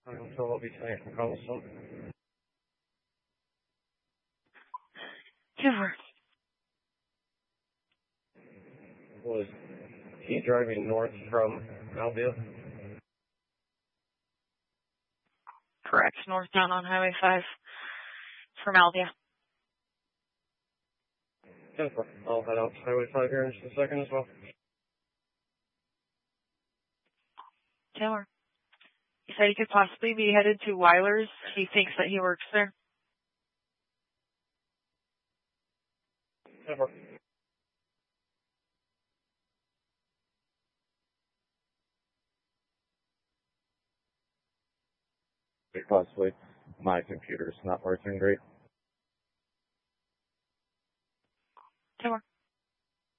I'm sure we'll be safe from Colston. Sure. Was he driving north from Albia? Correct. Northbound on Highway 5 from Albia. 10-4. I'll head out to Highway 5 here in just a second as well. Taylor. He said he could possibly be headed to Weiler's. He thinks that he works there. 10-4. Possibly. My computer's not working great. Taylor.